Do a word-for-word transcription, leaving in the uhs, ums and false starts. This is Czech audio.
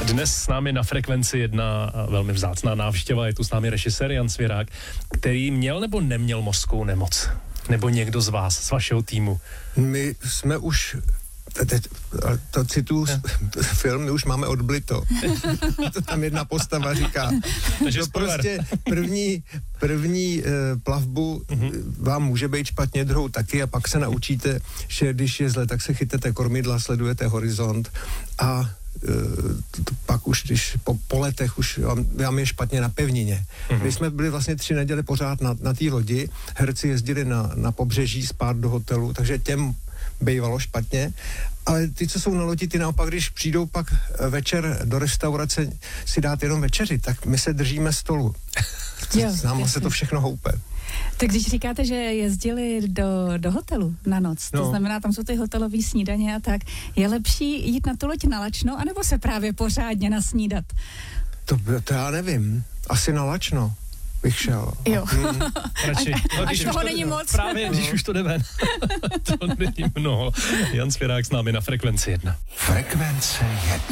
Dnes s námi na Frekvenci jedna velmi vzácná návštěva, je tu s námi režisér Jan Svěrák, který měl nebo neměl mozkovou nemoc? Nebo někdo z vás, z vašeho týmu? My jsme už, teď, to cituju film, my už máme odblito. To tam jedna postava říká. Takže to prostě první, první eh, plavbu mm-hmm. vám může být špatně, druhou taky a pak se naučíte, že když je zle, tak se chytete kormidla, sledujete horizont a To, to pak už, když po, po letech už vám, vám je špatně na pevnině. Mm-hmm. My jsme byli vlastně tři neděle pořád na, na té lodi, herci jezdili na, na pobřeží spát do hotelu, takže těm bývalo špatně, ale ty, co jsou na lodi, ty naopak, když přijdou pak večer do restaurace si dát jenom večeři, tak my se držíme stolu. Jo, s náma se to všechno houpe. Tak když říkáte, že jezdili do, do hotelu na noc, no. To znamená, tam jsou ty hotelové snídaně a tak, je lepší jít na tu loď na lačno, anebo se právě pořádně nasnídat? To, to já nevím. Asi na lačno bych šel. Jo. Hmm. Radši, a, až toho není to, moc. Právě, když už to jde ven. To není mnoho. Jan Svěrák s námi na Frekvenci jedna. Frekvence jedna.